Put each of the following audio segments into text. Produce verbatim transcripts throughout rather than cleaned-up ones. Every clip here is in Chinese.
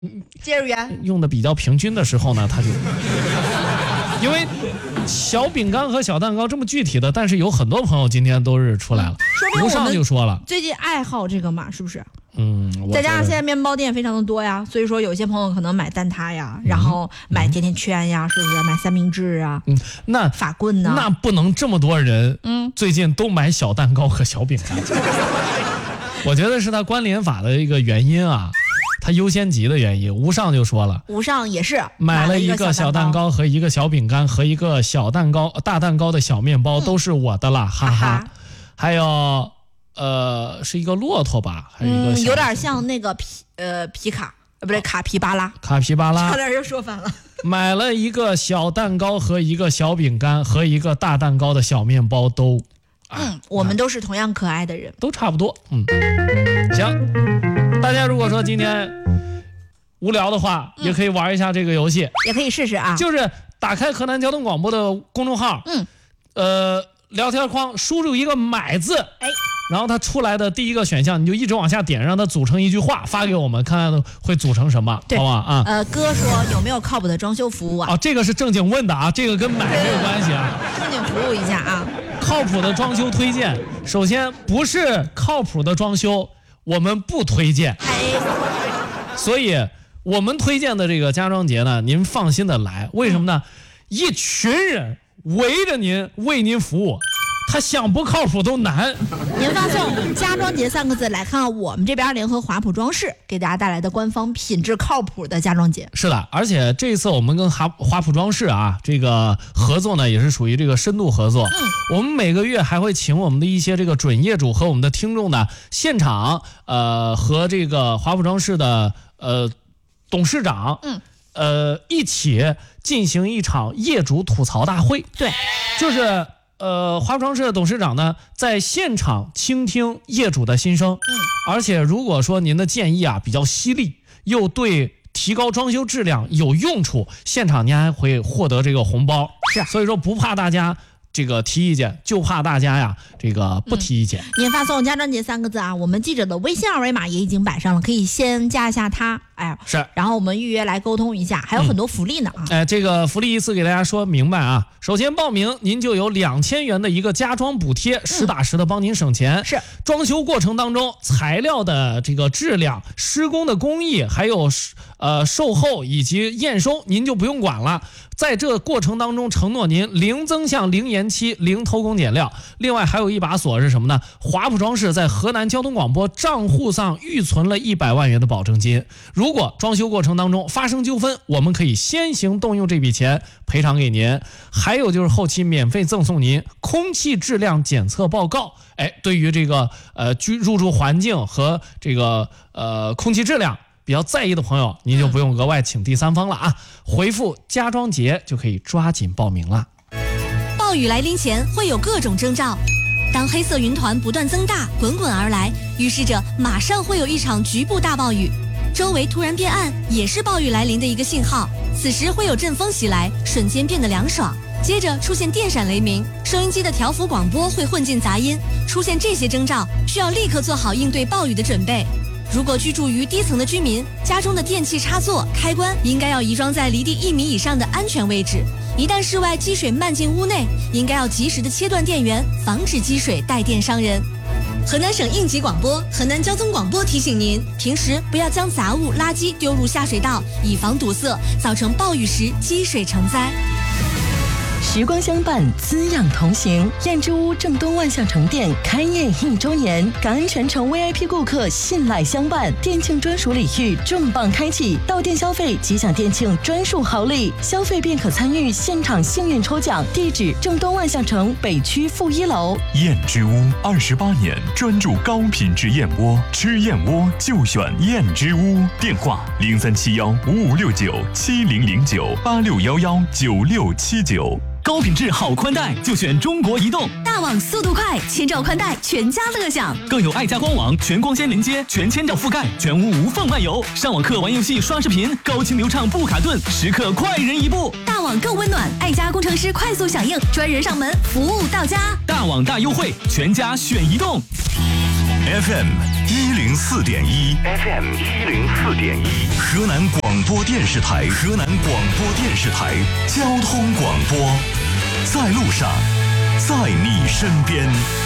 接着圆， 用的比较平均的时候呢，它就因为小饼干和小蛋糕这么具体的，但是有很多朋友今天都是出来了， 说无上就说了， 最近爱好这个嘛，是不是？ 嗯， 再加上现在面包店非常的多呀，所以说有些朋友可能买蛋挞呀，然后买甜甜圈呀，是不是？买三明治啊， 嗯，那法棍呢？ 那不能这么多人， 嗯， 最近都买小蛋糕和小饼干，我觉得是它关联法的一个原因啊。它优先级的原因，无上就说了， 无上也是买了一个小蛋糕和一个小饼干和一个小蛋糕大蛋糕的小面包，嗯、都是我的了，哈哈。哈哈还有，呃，是一个骆驼吧，还有一个、 嗯、有点像那个皮呃皮卡，呃不对，卡皮巴拉， 卡皮巴拉， 差点就说反了。 买了一个小蛋糕和一个小饼干和一个大蛋糕的小面包都， 嗯，啊、我们都是同样可爱的人， 都差不多，嗯，行。大家如果说今天无聊的话，嗯、也可以玩一下这个游戏， 也可以试试啊。 就是打开河南交通广播的公众号， 嗯， 呃，聊天框输入一个买字， 哎， 然后它出来的第一个选项，你就一直往下点，让它组成一句话发给我们，看看会组成什么，好不好啊？ 呃，哥说有没有靠谱的装修服务啊？ 哦，这个是正经问的啊，这个跟买没有关系啊。 正经服务一下啊。 靠谱的装修推荐，首先不是靠谱的装修。我们不推荐，所以我们推荐的这个家装节呢，您放心的来。为什么呢？一群人围着您为您服务，他想不靠谱都难。 您发送家装节三个字来看看我们这边联合华普装饰给大家带来的官方品质靠谱的家装节。 是的，而且这一次我们跟华华普装饰啊这个合作呢，也是属于这个深度合作。嗯，我们每个月还会请我们的一些这个准业主和我们的听众呢，现场呃和这个华普装饰的呃董事长嗯呃一起进行一场业主吐槽大会。 对， 就是。呃，华普装饰的董事长呢，在现场倾听业主的心声，嗯，而且如果说您的建议啊比较犀利，又对提高装修质量有用处，现场您还会获得这个红包。 是， 所以说不怕大家这个提意见，就怕大家呀这个不提意见。 嗯、您发送家装节三个字啊，我们记者的微信二维码也已经摆上了，可以先加一下他。哎， 是， 然后我们预约来沟通一下，还有很多福利呢啊！ 哎、嗯，这个福利一次给大家说明白啊。首先报名，您就有两千元的一个家装补贴，实打实的帮您省钱。 嗯、是， 装修过程当中材料的这个质量、施工的工艺，还有呃售后以及验收，您就不用管了。在这过程当中，承诺您零增项、零延期、零偷工减料。另外还有一把锁是什么呢？华普装饰在河南交通广播账户上预存了一百万元的保证金。如果装修过程当中发生纠纷，我们可以先行动用这笔钱赔偿给您。还有就是后期免费赠送您空气质量检测报告。哎，对于这个呃居入住环境和这个呃空气质量比较在意的朋友，您就不用额外请第三方了啊！回复家装节就可以抓紧报名了。 暴雨来临前会有各种征兆，当黑色云团不断增大，滚滚而来，预示着马上会有一场局部大暴雨。周围突然变暗，也是暴雨来临的一个信号。此时会有阵风袭来，瞬间变得凉爽，接着出现电闪雷鸣，收音机的调幅广播会混进杂音。出现这些征兆，需要立刻做好应对暴雨的准备。如果居住于低层的居民，家中的电器插座、开关应该要移装在离地一米以上的安全位置。一旦室外积水漫进屋内，应该要及时的切断电源，防止积水带电伤人。河南省应急广播、河南交通广播提醒您，平时不要将杂物、垃圾丢入下水道，以防堵塞，造成暴雨时积水成灾。 时光相伴，滋养同行。燕之屋正东万象城店开业一周年，感恩全城 V I P 顾客信赖相伴，店庆专属礼遇重磅开启，到店消费即享店庆专属好礼，消费便可参与现场幸运抽奖。地址：正东万象城北区负一楼。 燕之屋二十八年专注高品质燕窝，吃燕窝就选燕之屋。电话：零三七幺五五六九七零零九八六幺幺九六七九。 高品质好宽带就选中国移动， 大网速度快，千兆宽带全家乐享， 更有爱家官网全光纤连接、全千兆覆盖，全屋无缝漫游，上网课、玩游戏、刷视频，高清流畅不卡顿，时刻快人一步。 大网更温暖，爱家工程师快速响应，专人上门，服务到家。 大网大优惠，全家选移动。 F M 一零零四点一 F M 一零四点一，河南广播电视台，河南广播电视台交通广播，在路上，在你身边。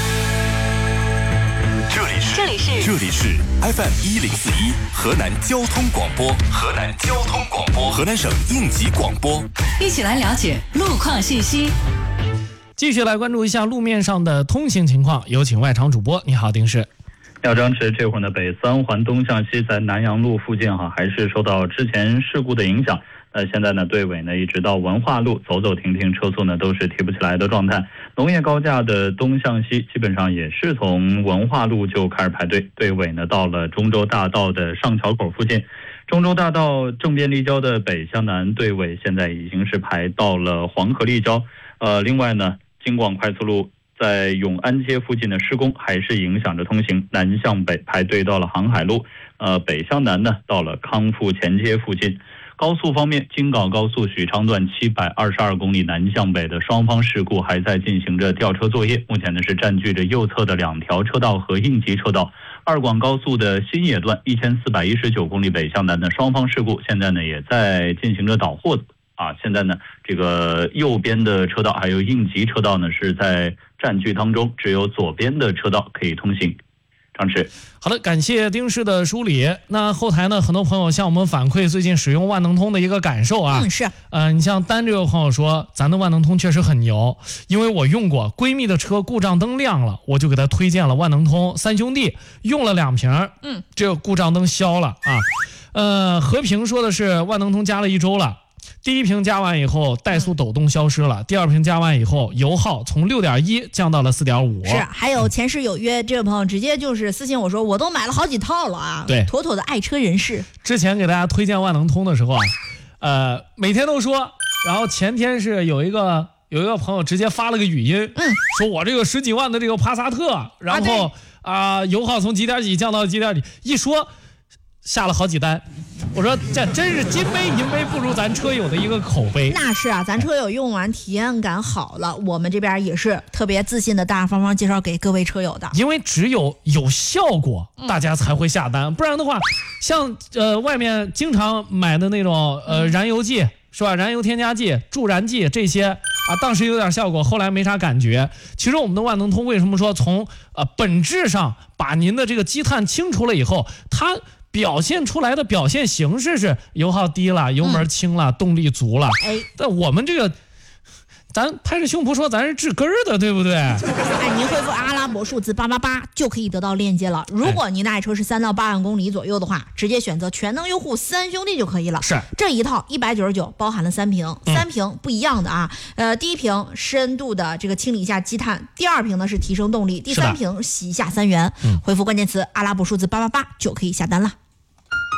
这里是这里是这里是 F M 一零四一河南交通广播，河南交通广播，河南省应急广播， 一起来了解路况信息。 继续来关注一下路面上的通行情况，有请外场主播。你好，丁氏。 要张弛，这会儿呢，北三环东向西在南阳路附近哈，还是受到之前事故的影响。呃，现在呢，队尾呢一直到文化路走走停停，车速呢都是提不起来的状态。农业高架的东向西，基本上也是从文化路就开始排队，队尾呢到了中州大道的上桥口附近。中州大道正便立交的北向南队尾现在已经是排到了黄河立交。呃，另外呢，京广快速路在永安街附近的施工还是影响着通行，南向北排队到了航海路，呃，北向南呢到了康复前街附近。高速方面，京港高速许昌段七百二十二公里南向北的双方事故还在进行着吊车作业，目前呢是占据着右侧的两条车道和应急车道。二广高速的新野段一千四百一十九公里北向南的双方事故，现在呢也在进行着导货啊。现在呢，这个右边的车道还有应急车道呢是在占据当中，只有左边的车道可以通行。张弛， 好的，感谢丁氏的梳理。那后台呢，很多朋友向我们反馈最近使用万能通的一个感受啊。 嗯，是。 呃，你像丹这位朋友说，咱的万能通确实很牛，因为我用过，闺蜜的车故障灯亮了，我就给她推荐了万能通，三兄弟用了两瓶，嗯，这个故障灯消了啊。呃，和平说的是万能通加了一周了。第一瓶加完以后，怠速抖动消失了；第二瓶加完以后，油耗从 六点一 降到了 四点五。 是，还有前世有约这位朋友直接就是私信我说，我都买了好几套了啊！ 对， 妥妥的爱车人士。 之前给大家推荐万能通的时候啊，呃，每天都说，然后前天是有一个有一个朋友直接发了个语音，嗯，说我这个十几万的这个帕萨特，然后啊、呃，油耗从几点几降到几点几，一说下了好几单。我说这真是金杯银杯不如咱车友的一个口碑。 那是啊，咱车友用完体验感好了，我们这边也是特别自信的大大方方介绍给各位车友的。 因为只有有效果，大家才会下单，嗯、不然的话，像呃外面经常买的那种呃燃油剂是吧？燃油添加剂、助燃剂这些啊，当时有点效果，后来没啥感觉。其实我们的万能通为什么说从呃本质上把您的这个积碳清除了以后，它表现出来的表现形式是油耗低了，油门轻了，嗯、动力足了。哎，但我们这个，咱拍着胸脯说咱是治根儿的，对不对？ 哎，您回复阿拉伯数字八八八就可以得到链接了。如果您的爱车是三到八万公里左右的话，直接选择全能优护三兄弟就可以了。 是， 这一套一百九十九包含了三瓶，三瓶不一样的啊。嗯、呃，第一瓶深度的这个清理一下积碳，第二瓶呢是提升动力，第三瓶洗一下三元。嗯、回复关键词阿拉伯数字八八八就可以下单了。